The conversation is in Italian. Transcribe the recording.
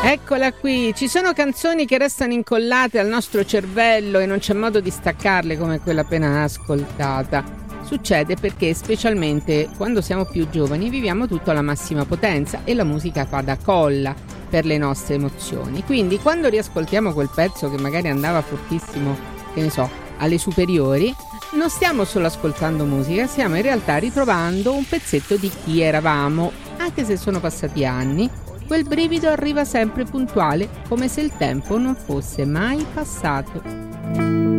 Eccola qui, ci sono canzoni che restano incollate al nostro cervello e non c'è modo di staccarle come quella appena ascoltata. Succede perché specialmente quando siamo più giovani viviamo tutto alla massima potenza e la musica fa da colla per le nostre emozioni. Quindi quando riascoltiamo quel pezzo che magari andava fortissimo, che ne so, alle superiori, non stiamo solo ascoltando musica, stiamo in realtà ritrovando un pezzetto di chi eravamo, anche se sono passati anni. Quel brivido arriva sempre puntuale, come se il tempo non fosse mai passato.